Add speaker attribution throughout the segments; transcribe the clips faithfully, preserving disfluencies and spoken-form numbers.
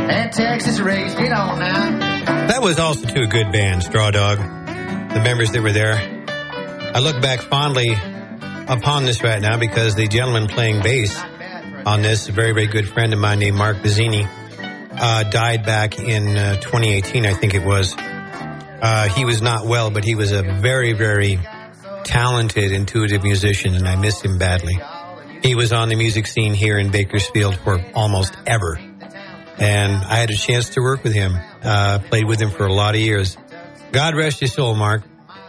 Speaker 1: And Texas raised, get on now.
Speaker 2: That was also to a good band, Straw Dog. The members that were there. I look back fondly upon this right now because the gentleman playing bass on this, a very, very good friend of mine named Mark Bizzini, uh, died back in uh, twenty eighteen, I think it was. Uh, he was not well, but he was a very, very talented, intuitive musician, and I miss him badly. He was on the music scene here in Bakersfield for almost ever. And I had a chance to work with him, uh, played with him for a lot of years. God rest your soul, Mark.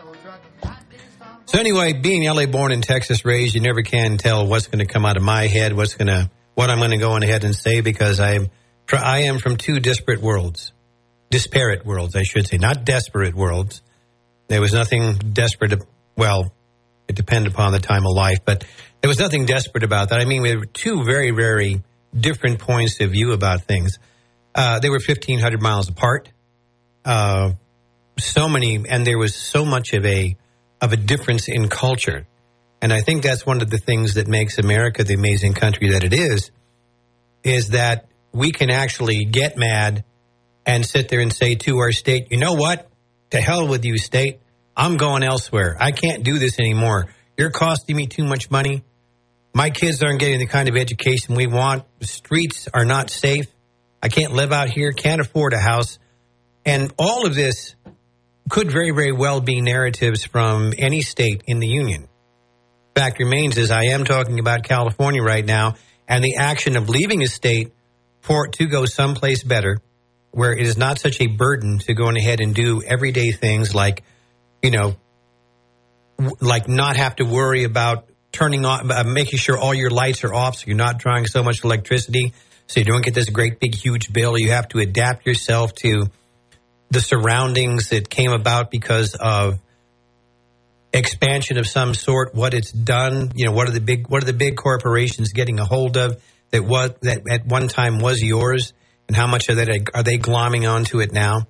Speaker 2: So anyway, being L A born and Texas raised, you never can tell what's going to come out of my head, what's going to, what I'm going to go on ahead and say, because I, I am from two disparate worlds. Disparate worlds, I should say, not desperate worlds. There was nothing desperate, well, it depended upon the time of life, but there was nothing desperate about that. I mean, we were two very, very different points of view about things. Uh, they were fifteen hundred miles apart. Uh, so many, and there was so much of a of a difference in culture. And I think that's one of the things that makes America the amazing country that it is, is that we can actually get mad and sit there and say to our state, you know what? To hell with you, state. I'm going elsewhere. I can't do this anymore. You're costing me too much money. My kids aren't getting the kind of education we want. The streets are not safe. I can't live out here, can't afford a house. And all of this could very, very well be narratives from any state in the union. Fact remains is I am talking about California right now and the action of leaving a state for it to go someplace better, where it is not such a burden to go on ahead and do everyday things like, you know, w- like not have to worry about turning on, uh, making sure all your lights are off so you're not drawing so much electricity, so you don't get this great big huge bill. You have to adapt yourself to the surroundings that came about because of expansion of some sort, what it's done, you know, what are the big what are the big corporations getting a hold of that was that at one time was yours, and how much of that are they glomming onto it now?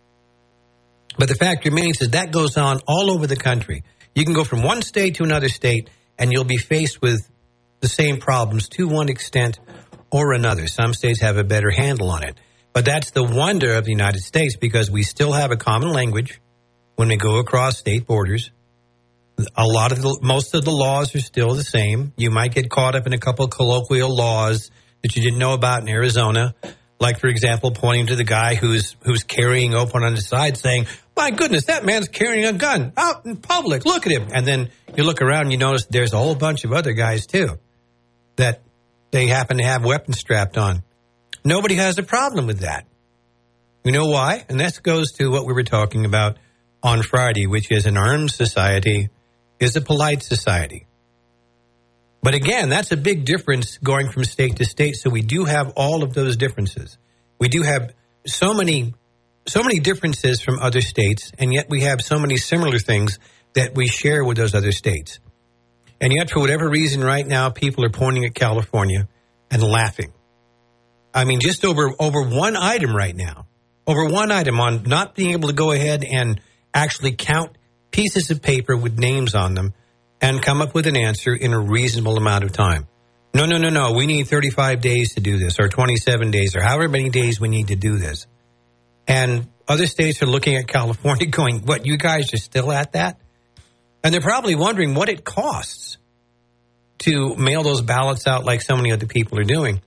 Speaker 2: But the fact remains is that goes on all over the country. You can go from one state to another state, and you'll be faced with the same problems to one extent or another. Some states have a better handle on it. But that's the wonder of the United States, because we still have a common language when we go across state borders. A lot of the, most of the laws are still the same. You might get caught up in a couple of colloquial laws that you didn't know about in Arizona. Like, for example, pointing to the guy who's who's carrying open on the side saying, my goodness, that man's carrying a gun out in public. Look at him. And then you look around and you notice there's a whole bunch of other guys, too, that they happen to have weapons strapped on. Nobody has a problem with that. You know why? And that goes to what we were talking about on Friday, which is an armed society is a polite society. But again, that's a big difference going from state to state. So we do have all of those differences. We do have so many, so many differences from other states, and yet we have so many similar things that we share with those other states. And yet, for whatever reason, right now, people are pointing at California and laughing. I mean, just over, over one item right now, over one item on not being able to go ahead and actually count pieces of paper with names on them and come up with an answer in a reasonable amount of time. No, no, no, no. We need thirty-five days to do this, or twenty-seven days, or however many days we need to do this. And other states are looking at California going, what, you guys are still at that? And they're probably wondering what it costs to mail those ballots out like so many other people are doing.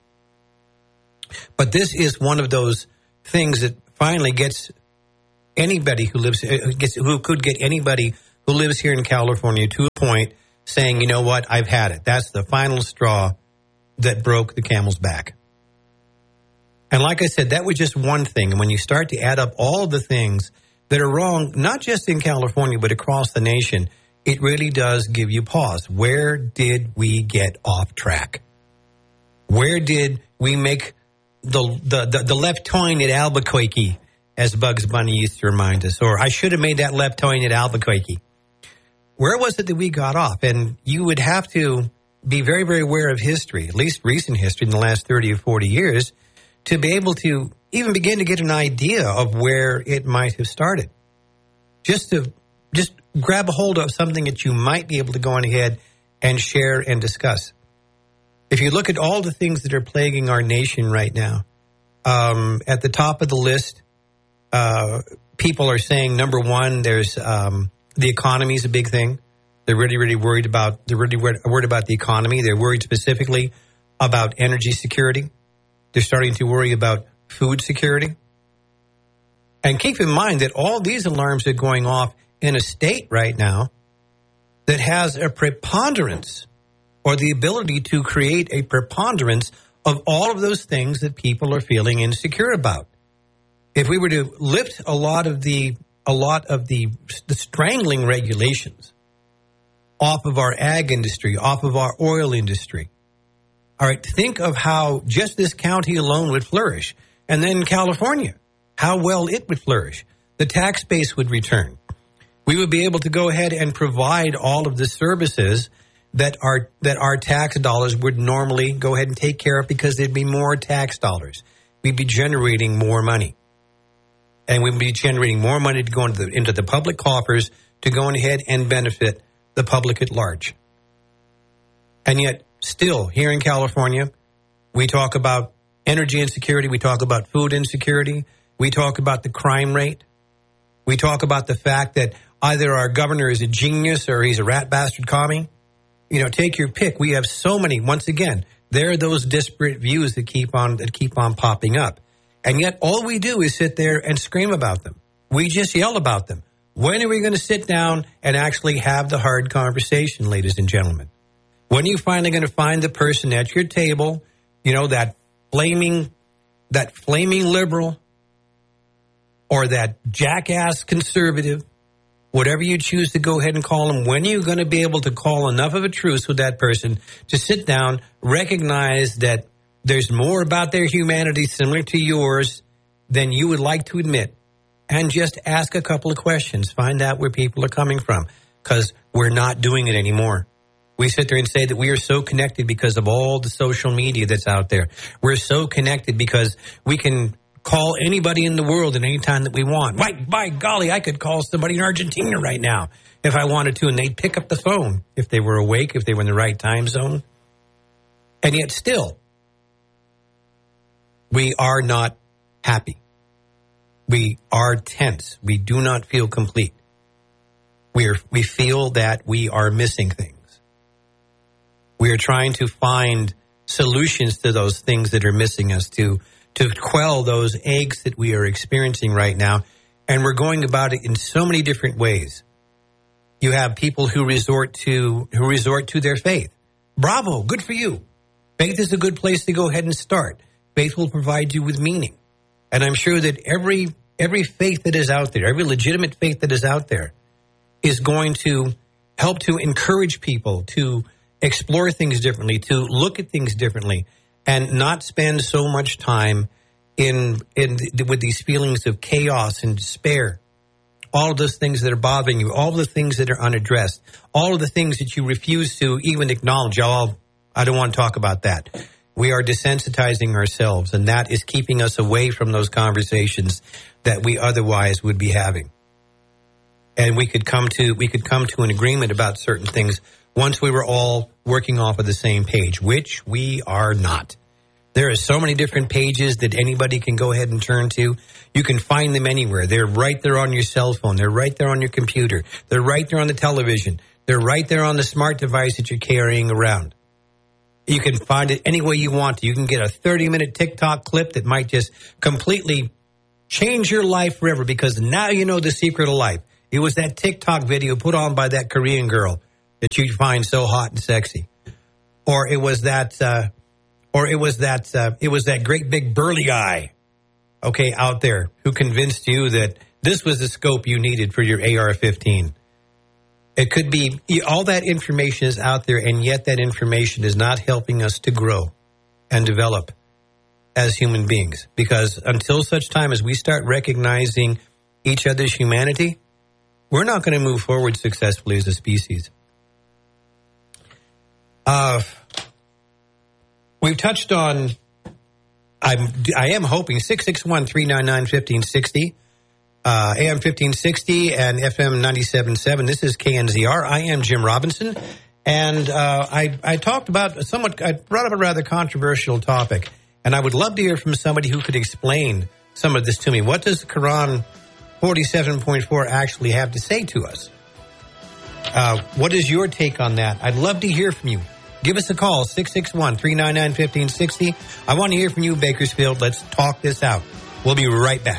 Speaker 2: But this is one of those things that finally gets anybody who lives, gets, who could get anybody who lives here in California to a point saying, you know what, I've had it. That's the final straw that broke the camel's back. And like I said, that was just one thing. And when you start to add up all the things that are wrong, not just in California, but across the nation, it really does give you pause. Where did we get off track? Where did we make the the, the, the left turn at Albuquerque, as Bugs Bunny used to remind us? Or I should have made that left turn at Albuquerque. Where was it that we got off? And you would have to be very, very aware of history, at least recent history in the last thirty or forty years, to be able to even begin to get an idea of where it might have started. Just to just grab a hold of something that you might be able to go on ahead and share and discuss. If you look at all the things that are plaguing our nation right now, Um, at the top of the list, uh, people are saying, number one, there's um, the economy is a big thing. They're really, really worried about, they're really worried about the economy. They're worried specifically about energy security. They're starting to worry about food security. And keep in mind that all these alarms are going off in a state right now that has a preponderance or the ability to create a preponderance of all of those things that people are feeling insecure about. If we were to lift a lot of the a lot of the, the strangling regulations off of our ag industry, off of our oil industry, all right, think of how just this county alone would flourish. And then California, how well it would flourish. The tax base would return. We would be able to go ahead and provide all of the services that our that our tax dollars would normally go ahead and take care of because there'd be more tax dollars. We'd be generating more money. And we'd be generating more money to go into the, into the public coffers to go ahead and benefit the public at large. And yet, still, here in California, we talk about energy insecurity. We talk about food insecurity. We talk about the crime rate. We talk about the fact that either our governor is a genius or he's a rat bastard commie. You know, take your pick. We have so many. Once again, there are those disparate views that keep on that keep on popping up. And yet all we do is sit there and scream about them. We just yell about them. When are we going to sit down and actually have the hard conversation, ladies and gentlemen? When are you finally going to find the person at your table, you know, that flaming, that flaming liberal or that jackass conservative, whatever you choose to go ahead and call them, when are you going to be able to call enough of a truce with that person to sit down, recognize that there's more about their humanity similar to yours than you would like to admit, and just ask a couple of questions, find out where people are coming from, because we're not doing it anymore. We sit there and say that we are so connected because of all the social media that's out there. We're so connected because we can call anybody in the world at any time that we want. By, by golly, I could call somebody in Argentina right now if I wanted to, and they'd pick up the phone if they were awake, if they were in the right time zone. And yet still, we are not happy. We are tense. We do not feel complete. We are, we feel that we are missing things. We are trying to find solutions to those things that are missing us, to to quell those aches that we are experiencing right now. And we're going about it in so many different ways. You have people who resort to who resort to their faith. Bravo, good for you. Faith is a good place to go ahead and start. Faith will provide you with meaning. And I'm sure that every every faith that is out there, every legitimate faith that is out there, is going to help to encourage people to explore things differently, to look at things differently, and not spend so much time in in with these feelings of chaos and despair. All of those things that are bothering you, all of the things that are unaddressed, all of the things that you refuse to even acknowledge. Oh, I don't want to talk about that. We are desensitizing ourselves, and that is keeping us away from those conversations that we otherwise would be having. And we could come to we could come to an agreement about certain things once we were all working off of the same page, which we are not. There are so many different pages that anybody can go ahead and turn to. You can find them anywhere. They're right there on your cell phone. They're right there on your computer. They're right there on the television. They're right there on the smart device that you're carrying around. You can find it any way you want to. You can get a thirty-minute TikTok clip that might just completely change your life forever, because now you know the secret of life. It was that TikTok video put on by that Korean girl that you find so hot and sexy. Or it was that, uh, or it was that, uh, it was that great big burly guy, okay, out there who convinced you that this was the scope you needed for your A R fifteen. It could be, all that information is out there, and yet that information is not helping us to grow and develop as human beings. Because until such time as we start recognizing each other's humanity, we're not going to move forward successfully as a species. Uh, we've touched on, I'm, I am hoping, six six one, three nine nine, one five six zero. Uh, A M fifteen sixty and F M ninety-seven point seven. This is K N Z R. I am Jim Robinson. And uh, I, I talked about somewhat, I brought up a rather controversial topic. And I would love to hear from somebody who could explain some of this to me. What does the Quran forty-seven point four actually have to say to us? Uh, what is your take on that? I'd love to hear from you. Give us a call, six six one, three nine nine, one five six zero. I want to hear from you, Bakersfield. Let's talk this out. We'll be right back.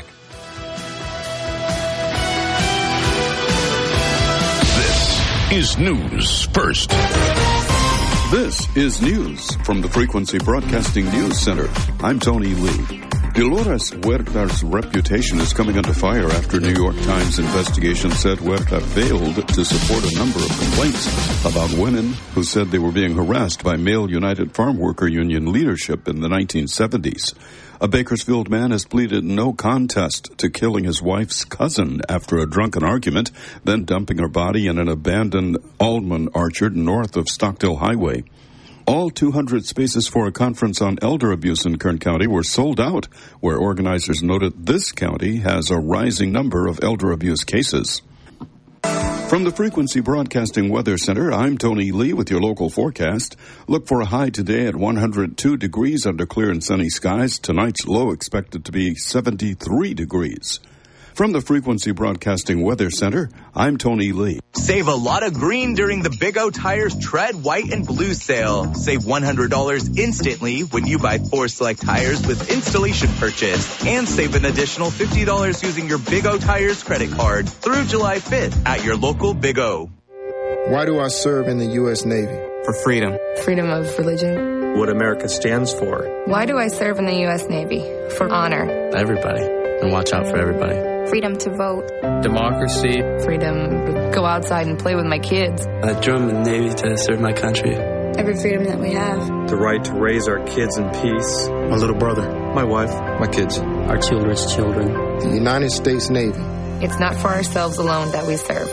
Speaker 3: This is News First.
Speaker 4: This is news from the Frequency Broadcasting News Center. I'm Tony Lee. Dolores Huerta's reputation is coming under fire after New York Times investigation said Huerta failed to support a number of complaints about women who said they were being harassed by male United Farm Worker Union leadership in the nineteen seventies. A Bakersfield man has pleaded no contest to killing his wife's cousin after a drunken argument, then dumping her body in an abandoned almond orchard north of Stockdale Highway. All two hundred spaces for a conference on elder abuse in Kern County were sold out, where organizers noted this county has a rising number of elder abuse cases. From the Frequency Broadcasting Weather Center, I'm Tony Lee with your local forecast. Look for a high today at one hundred two degrees under clear and sunny skies. Tonight's low expected to be seventy-three degrees. From the Frequency Broadcasting Weather Center, I'm Tony Lee.
Speaker 5: Save a lot of green during the Big O Tires Tread White and Blue sale. Save one hundred dollars instantly when you buy four select tires with installation purchase. And save an additional fifty dollars using your Big O Tires credit card through July fifth at your local Big O.
Speaker 6: Why do I serve in the U S Navy?
Speaker 7: For freedom.
Speaker 8: Freedom of religion.
Speaker 7: What America stands for.
Speaker 8: Why do I serve in the U S Navy? For honor.
Speaker 7: Everybody. And watch out for everybody.
Speaker 8: Freedom to vote.
Speaker 7: Democracy.
Speaker 8: Freedom to go outside and play with my kids.
Speaker 9: I joined the Navy to serve my country.
Speaker 10: Every freedom that we have.
Speaker 11: The right to raise our kids in peace.
Speaker 6: My little brother.
Speaker 11: My wife.
Speaker 6: My kids.
Speaker 9: Our children's children.
Speaker 6: The United States Navy.
Speaker 8: It's not for ourselves alone that we serve.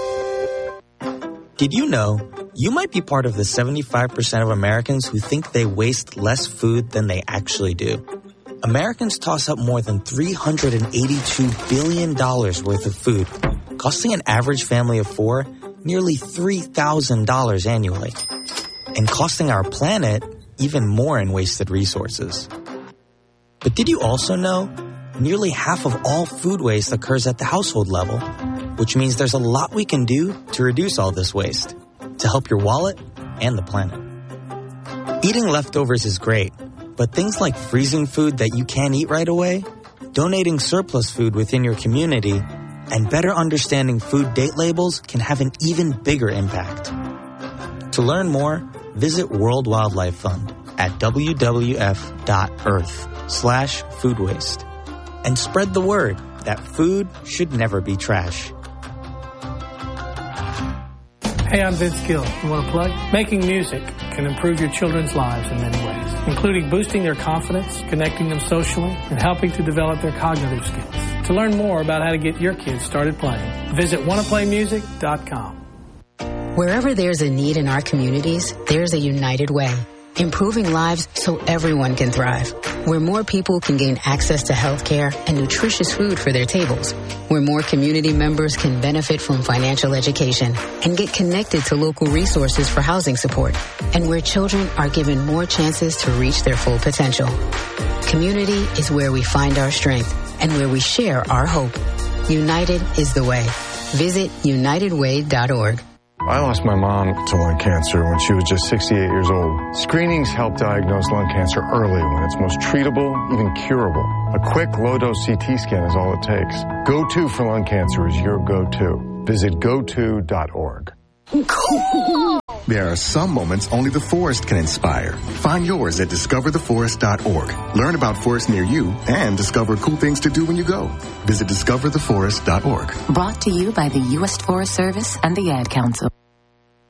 Speaker 12: Did you know you might be part of the seventy-five percent of Americans who think they waste less food than they actually do? Americans toss up more than three hundred eighty-two billion dollars worth of food, costing an average family of four nearly three thousand dollars annually, and costing our planet even more in wasted resources. But did you also know nearly half of all food waste occurs at the household level, which means there's a lot we can do to reduce all this waste, to help your wallet and the planet. Eating leftovers is great, but things like freezing food that you can't eat right away, donating surplus food within your community, and better understanding food date labels can have an even bigger impact. To learn more, visit World Wildlife Fund at w w f dot earth slash food waste and spread the word that food should never be trash.
Speaker 13: Hey, I'm Vince Gill. You want to plug? Making music can improve your children's lives in many ways, including boosting their confidence, connecting them socially, and helping to develop their cognitive skills. To learn more about how to get your kids started playing, visit wanna play music dot com.
Speaker 14: Wherever there's a need in our communities, there's a United Way. Improving lives so everyone can thrive. Where more people can gain access to health care and nutritious food for their tables. Where more community members can benefit from financial education and get connected to local resources for housing support. And where children are given more chances to reach their full potential. Community is where we find our strength and where we share our hope. United is the way. Visit united way dot org.
Speaker 15: I lost my mom to lung cancer when she was just sixty-eight years old. Screenings help diagnose lung cancer early when it's most treatable, even curable. A quick low-dose C T scan is all it takes. Go To for lung cancer is your go-to. Visit go to dot org.
Speaker 16: There are some moments only the forest can inspire. Find yours at discover the forest dot org. Learn about forests near you and discover cool things to do when you go. Visit discover the forest dot org.
Speaker 17: Brought to you by the U S Forest Service and the Ad Council.